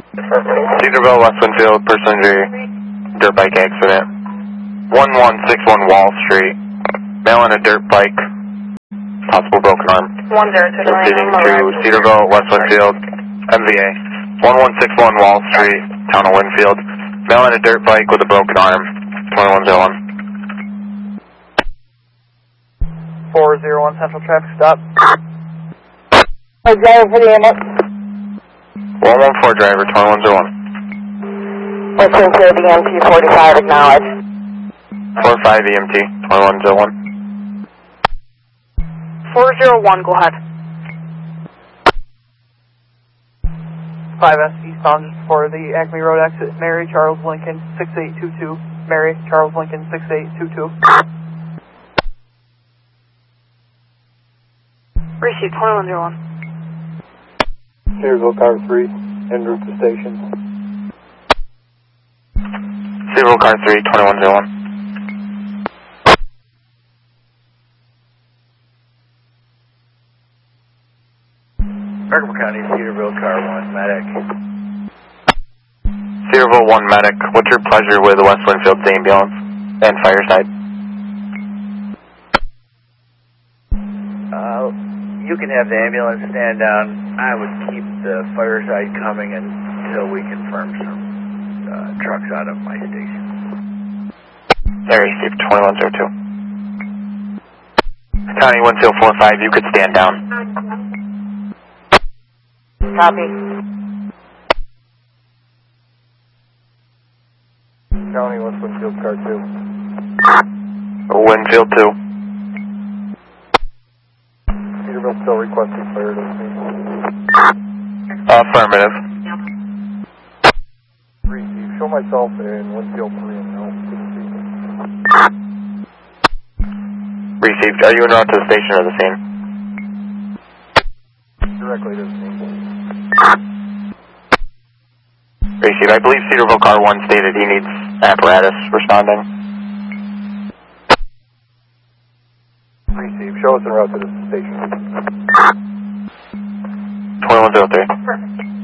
Cedarville, West Winfield, person injury, dirt bike accident. 1161 Wall Street, male on a dirt bike, possible broken arm. Proceeding to Cedarville, West Winfield, MVA. 1161 Wall Street, town of Winfield, male on a dirt bike with a broken arm. 2101. 401 Central Traffic Stop. Driver for the ambulance. 114 driver, 2101. West Winfield, EMT 45, acknowledge. 45 EMT, 2101. 401, go ahead. 5S eastbound for the Acme Road exit, Mary Charles Lincoln 6822. Mary Charles Lincoln 6822. Receive 2101. Cedarville car 3, en route to station. Cedarville car 3, 2101. Maricopa County, Cedarville car 1, medic. Cedarville 1 medic, what's your pleasure with the West Winfield ambulance and fire side? You can have the ambulance stand down. I would keep the fire side coming until we confirm some trucks out of my station. There, received 2102. County Winfield 45, you could stand down. Copy. County West Winfield car 2. Winfield 2. Cedarville still requesting fire to scene. Affirmative. Receive. Show myself in Winfield 3 and no to the scene. Received. Are you en route to the station or the scene? Directly to the scene. Received. I believe Cedarville car 1 stated he needs apparatus responding. Receive. Show us en route to the station. 2103.